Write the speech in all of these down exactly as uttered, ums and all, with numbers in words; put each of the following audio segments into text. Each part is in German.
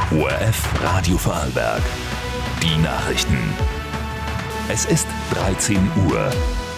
O R F Radio Vorarlberg. Die Nachrichten. Es ist dreizehn Uhr.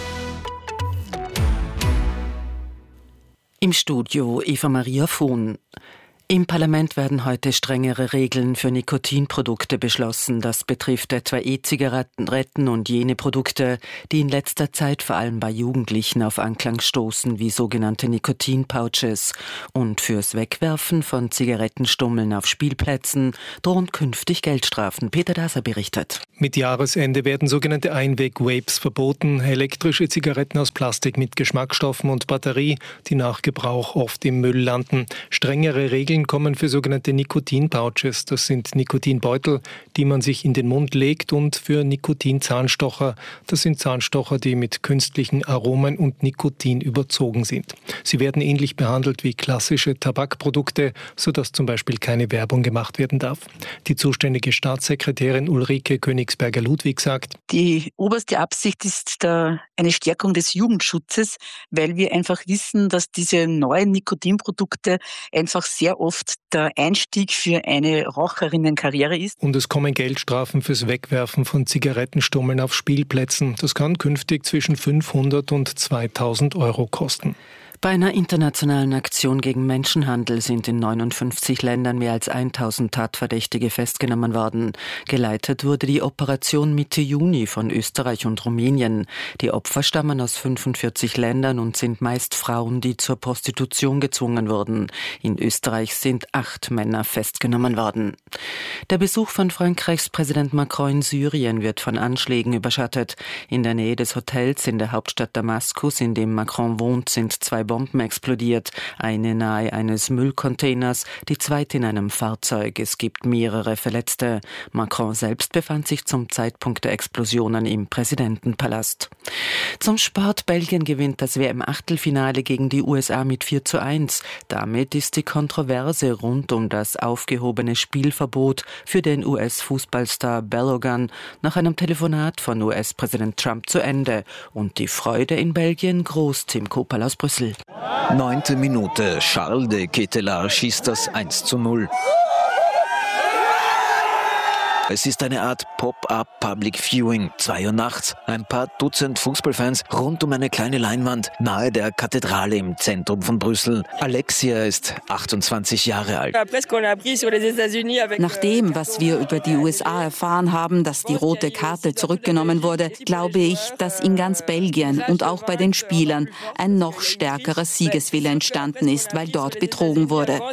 Im Studio Eva Maria Vohn. Im Parlament werden heute strengere Regeln für Nikotinprodukte beschlossen. Das betrifft etwa E-Zigaretten und jene Produkte, die in letzter Zeit vor allem bei Jugendlichen auf Anklang stoßen, wie sogenannte Nikotinpouches. Und fürs Wegwerfen von Zigarettenstummeln auf Spielplätzen drohen künftig Geldstrafen. Peter Daser berichtet. Mit Jahresende werden sogenannte Einweg-Vapes verboten, elektrische Zigaretten aus Plastik mit Geschmacksstoffen und Batterie, die nach Gebrauch oft im Müll landen. Strengere Regeln kommen für sogenannte Nikotin-Pouches. Das sind Nikotinbeutel, die man sich in den Mund legt, und für Nikotin-Zahnstocher. Das sind Zahnstocher, die mit künstlichen Aromen und Nikotin überzogen sind. Sie werden ähnlich behandelt wie klassische Tabakprodukte, sodass zum Beispiel keine Werbung gemacht werden darf. Die zuständige Staatssekretärin Ulrike Königsberger-Ludwig sagt: Die oberste Absicht ist da eine Stärkung des Jugendschutzes, weil wir einfach wissen, dass diese neuen Nikotinprodukte einfach sehr oft der Einstieg für eine Raucherinnenkarriere ist. Und es kommen Geldstrafen fürs Wegwerfen von Zigarettenstummeln auf Spielplätzen. Das kann künftig zwischen fünfhundert und zweitausend Euro kosten. Bei einer internationalen Aktion gegen Menschenhandel sind in neunundfünfzig Ländern mehr als tausend Tatverdächtige festgenommen worden. Geleitet wurde die Operation Mitte Juni von Österreich und Rumänien. Die Opfer stammen aus fünfundvierzig Ländern und sind meist Frauen, die zur Prostitution gezwungen wurden. In Österreich sind acht Männer festgenommen worden. Der Besuch von Frankreichs Präsident Macron in Syrien wird von Anschlägen überschattet. In der Nähe des Hotels in der Hauptstadt Damaskus, in dem Macron wohnt, sind zwei Bomben explodiert. Eine nahe eines Müllcontainers, die zweite in einem Fahrzeug. Es gibt mehrere Verletzte. Macron selbst befand sich zum Zeitpunkt der Explosionen im Präsidentenpalast. Zum Sport: Belgien gewinnt das W M-Achtelfinale gegen die U S A mit vier zu eins. Damit ist die Kontroverse rund um das aufgehobene Spielverbot für den U S-Fußballstar Balogun nach einem Telefonat von U S-Präsident Trump zu Ende. Und die Freude in Belgien groß. Tim Kopal aus Brüssel. Neunte Minute. Charles de Ketelaere schießt das eins zu null. Es ist eine Art Pop-up Public Viewing. Zwei Uhr nachts. Ein paar Dutzend Fußballfans rund um eine kleine Leinwand nahe der Kathedrale im Zentrum von Brüssel. Alexia ist achtundzwanzig Jahre alt. Nach dem, was wir über die U S A erfahren haben, dass die rote Karte zurückgenommen wurde, glaube ich, dass in ganz Belgien und auch bei den Spielern ein noch stärkerer Siegeswille entstanden ist, weil dort betrogen wurde.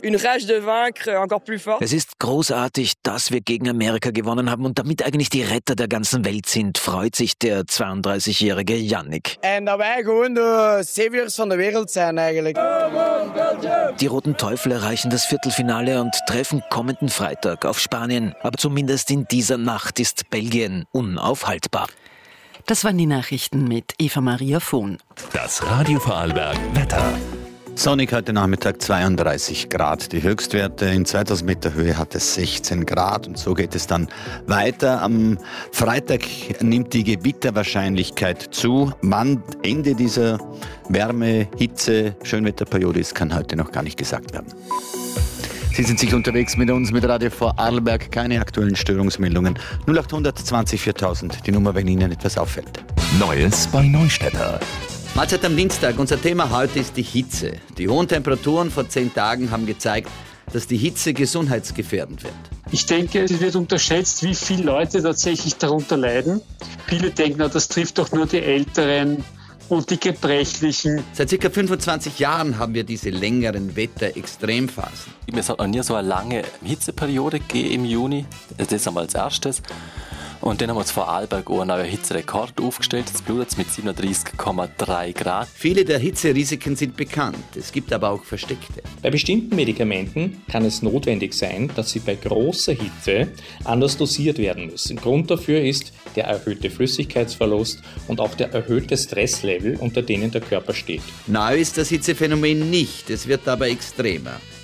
Es ist großartig, dass wir gegen Amerika gewonnen haben und damit eigentlich die Retter der ganzen Welt sind, freut sich der zweiunddreißigjährige Yannick. En dat wij gewoon de saviors van de wereld zijn eigenlijk. Die Roten Teufel erreichen das Viertelfinale und treffen kommenden Freitag auf Spanien. Aber zumindest in dieser Nacht ist Belgien unaufhaltbar. Das waren die Nachrichten mit Eva Maria Vohn. Das Radio Vorarlberg Wetter. Sonnig heute Nachmittag, zweiunddreißig Grad. Die Höchstwerte in zweitausend Meter Höhe hat es sechzehn Grad. Und so geht es dann weiter. Am Freitag nimmt die Gewitterwahrscheinlichkeit zu. Wann Ende dieser Wärme-, Hitze-, Schönwetterperiode ist, kann heute noch gar nicht gesagt werden. Sie sind sich unterwegs mit uns, mit Radio Vorarlberg. Keine aktuellen Störungsmeldungen. null acht zwanzig viertausend, die Nummer, wenn Ihnen etwas auffällt. Neues bei Neustädter. Mahlzeit am Dienstag. Unser Thema heute ist die Hitze. Die hohen Temperaturen vor zehn Tagen haben gezeigt, dass die Hitze gesundheitsgefährdend wird. Ich denke, es wird unterschätzt, wie viele Leute tatsächlich darunter leiden. Viele denken, das trifft doch nur die Älteren und die Gebrechlichen. Seit ca. fünfundzwanzig Jahren haben wir diese längeren Wetterextremphasen. Es hat noch nie so eine lange Hitzeperiode gegeben im Juni. Das einmal als erstes. Und dann haben wir uns vor Arlberg auch einen neuen Hitzerekord aufgestellt. Jetzt blutet es mit siebenunddreißig Komma drei Grad. Viele der Hitzerisiken sind bekannt. Es gibt aber auch versteckte. Bei bestimmten Medikamenten kann es notwendig sein, dass sie bei großer Hitze anders dosiert werden müssen. Grund dafür ist der erhöhte Flüssigkeitsverlust und auch der erhöhte Stresslevel, unter denen der Körper steht. Neu ist das Hitzephänomen nicht. Es wird aber extremer.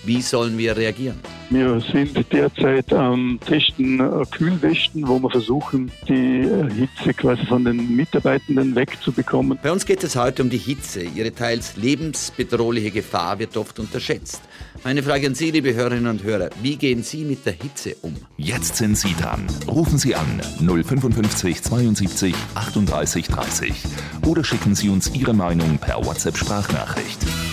Wie sollen wir reagieren? Wir sind derzeit am Testen Kühlwesten, wo wir versuchen, die Hitze quasi von den Mitarbeitenden wegzubekommen. Bei uns geht es heute um die Hitze. Ihre teils lebensbedrohliche Gefahr wird oft unterschätzt. Meine Frage an Sie, liebe Hörerinnen und Hörer, wie gehen Sie mit der Hitze um? Jetzt sind Sie dran. Rufen Sie an null fünfundfünfzig zweiundsiebzig achtunddreißig dreißig oder schicken Sie uns Ihre Meinung per WhatsApp-Sprachnachricht.